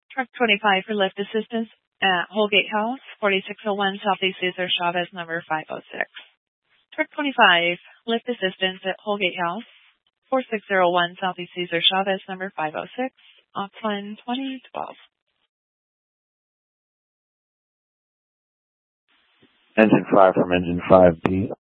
Truck 25 for lift assistance at Holgate House, 4601 Southeast Cesar Chavez, number 506. Truck 25, lift assistance at Holgate House, 4601 Southeast Cesar Chavez, number 506, Auckland 2012. Engine 5 from Engine 5B.